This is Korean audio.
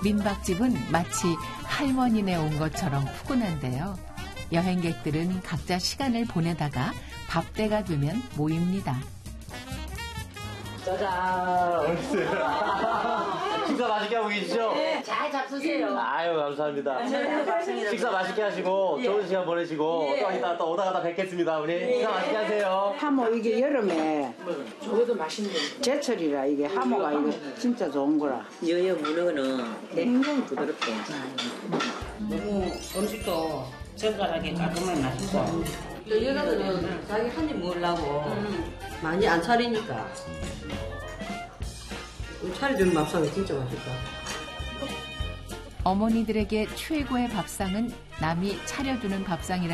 민박집은 마치 할머니네 온 것처럼 푸근한데요. 여행객들은 각자 시간을 보내다가 밥때가 되면 모입니다. 짜잔! 식사 맛있게 하고 계시죠? 네, 잘 잡수세요. 아유, 감사합니다. 식사 맛있게 하시고, 좋은 시간 보내시고, 또 이따 또 오다가 뵙겠습니다, 어머니. 식사 맛있게 하세요. 하모 이게 여름에 저것도 맛있네. 제철이라 이게 하모가 이거 진짜 좋은 거라. 여여 문어는 굉장히 부드럽대. 너무 음식도 정갈하게 깔끔하게 맛있고 여자들은 자기 한 입 먹으려고 많이 안 차리니까 차려주는 밥상이 진짜 맛있다. 어머니들에게 최고의 밥상은 남이 차려주는 밥상이라